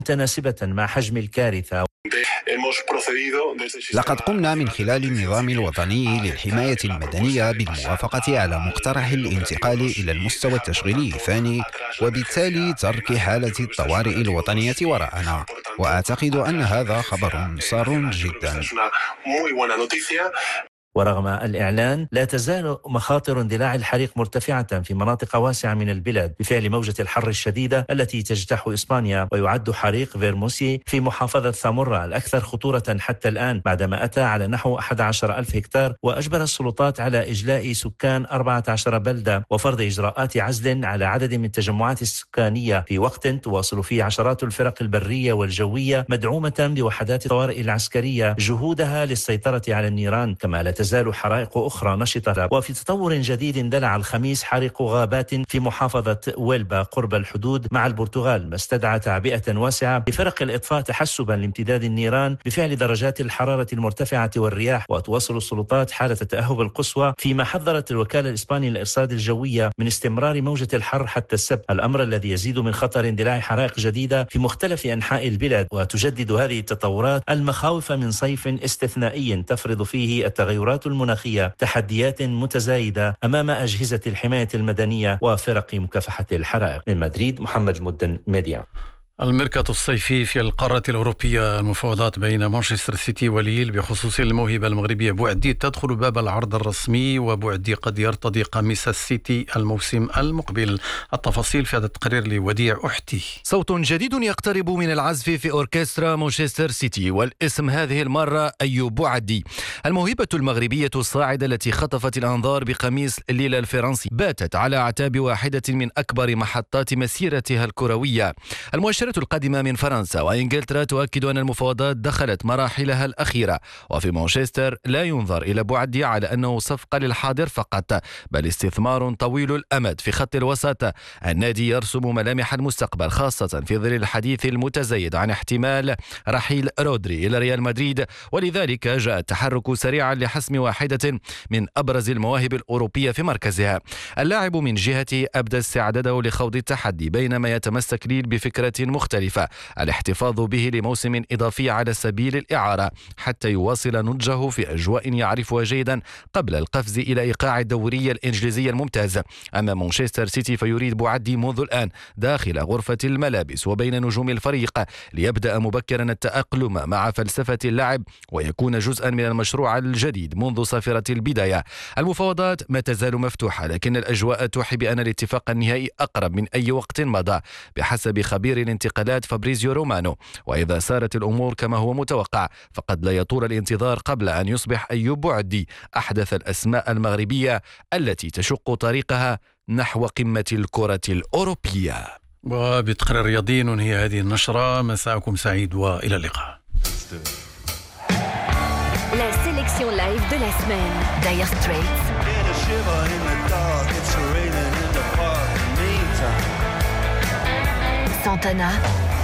متناسبة مع حجم الكارثة. لقد قمنا من خلال النظام الوطني للحماية المدنية بالموافقة على مقترح الانتقال إلى المستوى التشغيلي الثاني، وبالتالي ترك حالة الطوارئ الوطنية وراءنا، وأعتقد أن هذا خبر سار جدا. ورغم الإعلان لا تزال مخاطر اندلاع الحريق مرتفعة في مناطق واسعة من البلاد بفعل موجة الحر الشديدة التي تجتاح إسبانيا، ويعد حريق فيرموسي في محافظة ثامورا الأكثر خطورة حتى الآن بعدما أتى على نحو 11,000 هكتار، وأجبر السلطات على إجلاء سكان 14 بلدة وفرض إجراءات عزل على عدد من التجمعات السكانية في وقت تواصل فيه عشرات الفرق البرية والجوية مدعومة بوحدات الطوارئ العسكرية جهودها للسيطرة على النيران. كما لا تزال حرائق أخرى نشطة، وفي تطور جديد اندلع الخميس حريق غابات في محافظة ويلبا قرب الحدود مع البرتغال، ما استدعى تعبئة واسعة لفرق الإطفاء تحسبا لامتداد النيران بفعل درجات الحرارة المرتفعة والرياح. وتواصل السلطات حالة التأهب القصوى، فيما حذرت الوكالة الإسبانية للإرصاد الجوية من استمرار موجة الحر حتى السبت، الأمر الذي يزيد من خطر اندلاع حرائق جديدة في مختلف أنحاء البلاد. وتجدد هذه التطورات المخاوف من صيف استثنائي تفرض فيه التغيرات المناخية تحديات متزايدة أمام أجهزة الحماية المدنية وفرق مكافحة الحرائق. من مدريد، محمد المدن، ميديا. الميركاتو الصيفي في القارة الأوروبية، المفاوضات بين مانشستر سيتي وليل بخصوص الموهبة المغربية بوعدي تدخل باب العرض الرسمي، وبوعدي قد يرتدي قميص السيتي الموسم المقبل. التفاصيل في هذا التقرير لوديع أحتي. صوت جديد يقترب من العزف في أوركسترا مانشستر سيتي، والاسم هذه المرة أيوب بوعدي. الموهبة المغربية الصاعدة التي خطفت الأنظار بقميص ليلى الفرنسي باتت على أعتاب واحدة من أكبر محطات مسيرتها الكروية. المؤشرات القادمة من فرنسا وإنجلترا تؤكد أن المفاوضات دخلت مراحلها الأخيرة، وفي مانشستر لا ينظر إلى بوعدي على أنه صفقة للحاضر فقط، بل استثمار طويل الأمد في خط الوسط. النادي يرسم ملامح المستقبل، خاصة في ظل الحديث المتزايد عن احتمال رحيل رودري إلى ريال مدريد، ولذلك جاء التحرك سريعا لحسم واحدة من أبرز المواهب الأوروبية في مركزها. اللاعب من جهته أبدى استعداده لخوض التحدي، بينما يتمسك ليل بفكرة مختلفة، الاحتفاظ به لموسم إضافي على سبيل الإعارة حتى يواصل نضجه في أجواء يعرفها جيدا قبل القفز إلى إيقاع الدوري الإنجليزي الممتاز. أما مانشستر سيتي فيريد بوعدي منذ الآن داخل غرفة الملابس وبين نجوم الفريق ليبدأ مبكرا التأقلم مع فلسفة اللعب ويكون جزءا من المشروع الجديد منذ صافرة البداية. المفاوضات ما تزال مفتوحة، لكن الأجواء توحي بأن الاتفاق النهائي أقرب من أي وقت مضى بحسب خبير الانتقالات فابريزيو رومانو. وإذا سارت الأمور كما هو متوقع فقد لا يطول الانتظار قبل أن يصبح أيوب بوعدي أحدث الأسماء المغربية التي تشق طريقها نحو قمة الكرة الأوروبية. وبتقرير رياضي ننهي هذه النشرة. مساءكم سعيد وإلى اللقاء. La sélection live de la semaine. Dire Straits. Santana.